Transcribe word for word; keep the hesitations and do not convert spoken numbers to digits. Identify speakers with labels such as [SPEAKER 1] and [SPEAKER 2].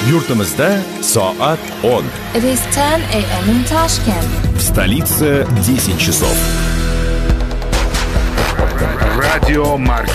[SPEAKER 1] Yurtimizda soat o'n.
[SPEAKER 2] It is ten a m in Tashkent.
[SPEAKER 1] В столице десять часов. Радио Марки.